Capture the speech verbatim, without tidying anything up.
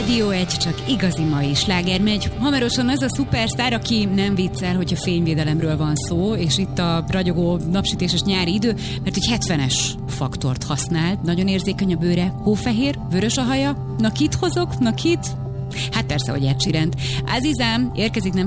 Rádió egy, csak igazi mai sláger megy. Hamarosan az a szupersztár, aki nem viccel, hogyha fényvédelemről van szó, és itt a ragyogó napsütéses nyári idő, mert egy hetvenes faktort használ, nagyon érzékeny a bőre, hófehér, vörös a haja. Na kit hozok? Na kit? Hát persze, hogy Ed Sheerant. Azizám érkezik nem